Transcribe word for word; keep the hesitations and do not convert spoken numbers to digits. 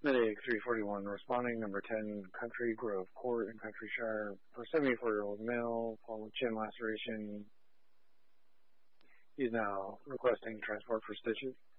Medic three forty-one responding, number ten, Country Grove Court in Countryshire, for seventy-four-year-old male, followed with chin laceration. He's now requesting transport for stitches.